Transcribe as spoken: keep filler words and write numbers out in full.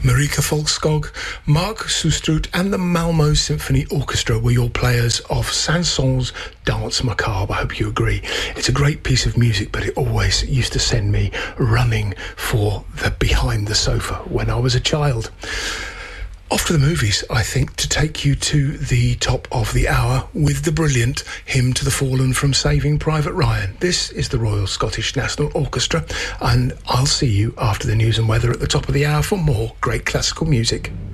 Marika Folkskog, Mark Sustruth and the Malmo Symphony Orchestra were your players of Saint-Saëns' Danse Macabre. I hope you agree. It's a great piece of music, but it always used to send me running for the behind the sofa when I was a child. Off to the movies, I think, to take you to the top of the hour with the brilliant Hymn to the Fallen from Saving Private Ryan. This is the Royal Scottish National Orchestra, and I'll see you after the news and weather at the top of the hour for more great classical music.